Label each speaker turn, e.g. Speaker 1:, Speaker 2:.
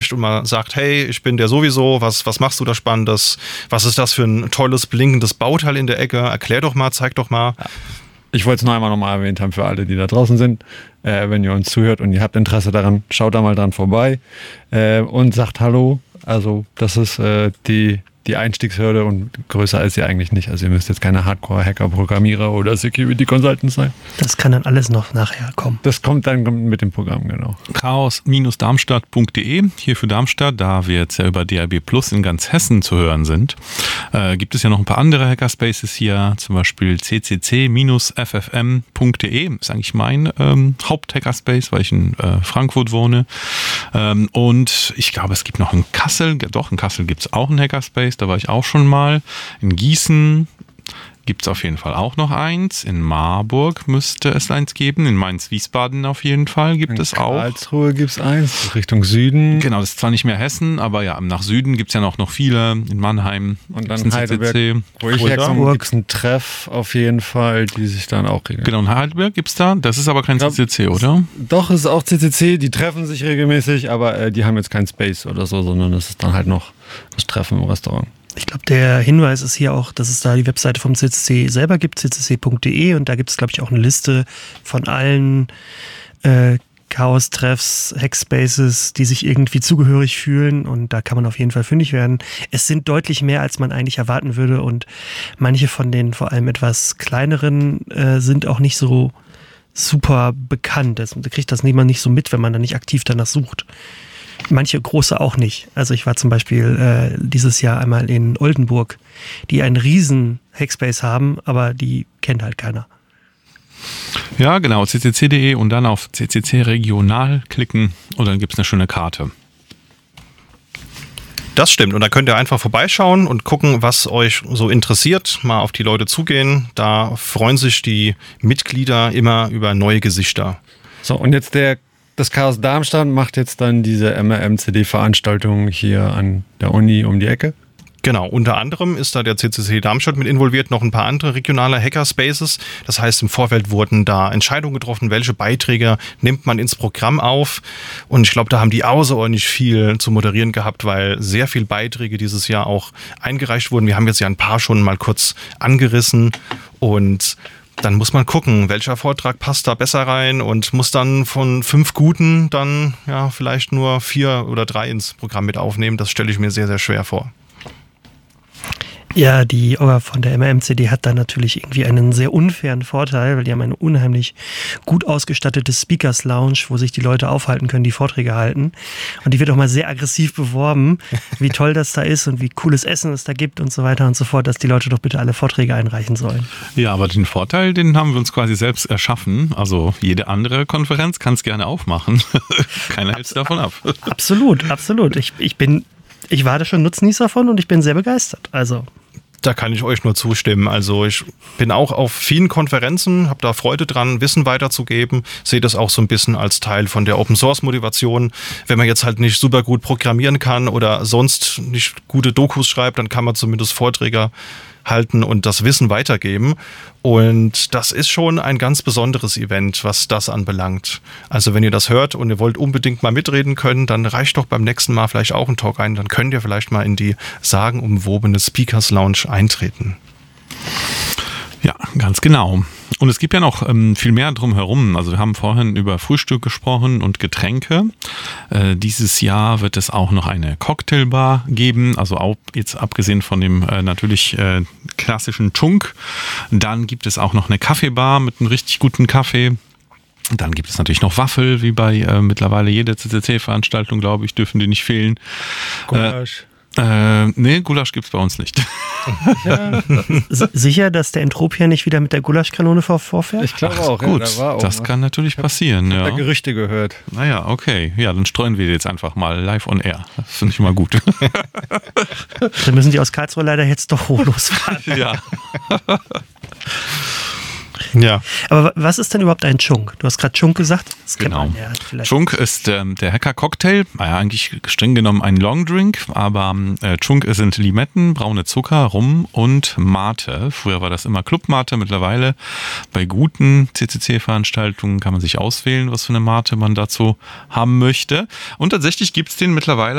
Speaker 1: anspricht und mal sagt, hey, ich bin der sowieso, was machst du da Spannendes? Was ist das für ein tolles, blinkendes Bauteil in der Ecke? Erklär doch mal, zeig doch mal.
Speaker 2: Ja. Ich wollte es noch einmal nochmal erwähnt haben für alle, die da draußen sind. Wenn ihr uns zuhört und ihr habt Interesse daran, schaut da mal dran vorbei und sagt Hallo. Also das ist die Einstiegshürde und größer ist sie eigentlich nicht. Also ihr müsst jetzt keine Hardcore-Hacker, Programmierer oder Security-Consultants sein.
Speaker 3: Das kann dann alles noch nachher kommen.
Speaker 2: Das kommt dann mit dem Programm, genau.
Speaker 4: chaos-darmstadt.de, hier für Darmstadt, da wir jetzt ja über DAB Plus in ganz Hessen zu hören sind, gibt es ja noch ein paar andere Hackerspaces hier, zum Beispiel ccc-ffm.de, ist eigentlich mein Haupt-Hackerspace, weil ich in Frankfurt wohne. Und ich glaube, es gibt noch in Kassel, in Kassel gibt es auch einen Hackerspace, da war ich auch schon mal. In Gießen gibt es auf jeden Fall auch noch eins. In Marburg müsste es eins geben. In Mainz-Wiesbaden auf jeden Fall gibt es auch.
Speaker 2: In Karlsruhe gibt es eins, Richtung Süden.
Speaker 4: Genau, das ist zwar nicht mehr Hessen, aber ja, nach Süden gibt es ja noch viele. In Mannheim.
Speaker 2: Und dann in Heidelberg, wo ich herkomme, gibt es einen Treff auf jeden Fall, die sich dann auch regeln.
Speaker 4: Genau, in Heidelberg gibt es da. Das ist aber kein CCC, oder?
Speaker 2: Doch, es ist auch CCC. Die treffen sich regelmäßig, aber die haben jetzt keinen Space oder so, sondern es ist dann halt noch das Treffen im Restaurant.
Speaker 3: Ich glaube, der Hinweis ist hier auch, dass es da die Webseite vom CCC selber gibt, ccc.de, und da gibt es, glaube ich, auch eine Liste von allen Chaos-Treffs, Hackspaces, die sich irgendwie zugehörig fühlen, und da kann man auf jeden Fall fündig werden. Es sind deutlich mehr, als man eigentlich erwarten würde, und manche von den vor allem etwas kleineren sind auch nicht so super bekannt. Da kriegt das niemand nicht so mit, wenn man da nicht aktiv danach sucht. Manche große auch nicht. Also ich war zum Beispiel dieses Jahr einmal in Oldenburg, die einen riesen Hackspace haben, aber die kennt halt keiner.
Speaker 4: Ja, genau, ccc.de und dann auf ccc regional klicken und dann gibt es eine schöne Karte.
Speaker 1: Das stimmt, und da könnt ihr einfach vorbeischauen und gucken, was euch so interessiert, mal auf die Leute zugehen. Da freuen sich die Mitglieder immer über neue Gesichter.
Speaker 2: So, und jetzt das Chaos Darmstadt macht jetzt dann diese MRMCD-Veranstaltung hier an der Uni um die Ecke?
Speaker 1: Genau, unter anderem ist da der CCC Darmstadt mit involviert, noch ein paar andere regionale Hackerspaces. Das heißt, im Vorfeld wurden da Entscheidungen getroffen, welche Beiträge nimmt man ins Programm auf. Und ich glaube, da haben die außerordentlich viel zu moderieren gehabt, weil sehr viele Beiträge dieses Jahr auch eingereicht wurden. Wir haben jetzt ja ein paar schon mal kurz angerissen, und dann muss man gucken, welcher Vortrag passt da besser rein, und muss dann von 5 guten dann ja vielleicht nur 4 oder 3 ins Programm mit aufnehmen. Das stelle ich mir sehr, sehr schwer vor.
Speaker 3: Ja, die Orga von der MRMCD hat da natürlich irgendwie einen sehr unfairen Vorteil, weil die haben eine unheimlich gut ausgestattete Speakers Lounge, wo sich die Leute aufhalten können, die Vorträge halten. Und die wird auch mal sehr aggressiv beworben, wie toll das da ist und wie cooles Essen es da gibt und so weiter und so fort, dass die Leute doch bitte alle Vorträge einreichen sollen.
Speaker 4: Ja, aber den Vorteil, den haben wir uns quasi selbst erschaffen. Also jede andere Konferenz kann es gerne aufmachen. Keiner hält es davon ab.
Speaker 3: Absolut, absolut. Ich war da schon Nutznießer von und ich bin sehr begeistert. Also
Speaker 1: da kann ich euch nur zustimmen. Also ich bin auch auf vielen Konferenzen, habe da Freude dran, Wissen weiterzugeben, sehe das auch so ein bisschen als Teil von der Open-Source-Motivation. Wenn man jetzt halt nicht super gut programmieren kann oder sonst nicht gute Dokus schreibt, dann kann man zumindest Vorträge halten und das Wissen weitergeben. Und das ist schon ein ganz besonderes Event, was das anbelangt. Also wenn ihr das hört und ihr wollt unbedingt mal mitreden können, dann reicht doch beim nächsten Mal vielleicht auch ein Talk ein. Dann könnt ihr vielleicht mal in die sagenumwobene Speakers Lounge eintreten.
Speaker 4: Ja, ganz genau. Und es gibt ja noch viel mehr drumherum. Also wir haben vorhin über Frühstück gesprochen und Getränke. Dieses Jahr wird es auch noch eine Cocktailbar geben, also auch jetzt abgesehen von dem natürlich klassischen Chunk. Dann gibt es auch noch eine Kaffeebar mit einem richtig guten Kaffee. Dann gibt es natürlich noch Waffel, wie bei mittlerweile jeder CCC-Veranstaltung, glaube ich, dürfen die nicht fehlen.
Speaker 2: Gulasch.
Speaker 4: Nee, Gulasch gibt's bei uns nicht.
Speaker 3: Ja. Sicher, dass der Entropier nicht wieder mit der Gulaschkanone vorfährt?
Speaker 2: Ich glaube auch.
Speaker 4: Gut,
Speaker 2: ja, da war auch
Speaker 4: das kann natürlich passieren.
Speaker 2: Ich habe
Speaker 4: ja.
Speaker 2: da Gerüchte gehört.
Speaker 4: Naja, okay. Ja, dann streuen wir jetzt einfach mal live on air. Das finde ich mal gut.
Speaker 3: Dann müssen die aus Karlsruhe leider jetzt doch losfahren.
Speaker 4: Ja.
Speaker 1: Ja.
Speaker 3: Aber was ist denn überhaupt ein Chunk? Du hast gerade Chunk gesagt. Das kennt
Speaker 4: Genau.
Speaker 3: man ja vielleicht.
Speaker 4: Chunk ist der Hacker-Cocktail. Naja, eigentlich streng genommen ein Longdrink, aber Chunk sind Limetten, braune Zucker, Rum und Mate. Früher war das immer Club-Mate, mittlerweile bei guten CCC-Veranstaltungen kann man sich auswählen, was für eine Mate man dazu haben möchte. Und tatsächlich gibt es den mittlerweile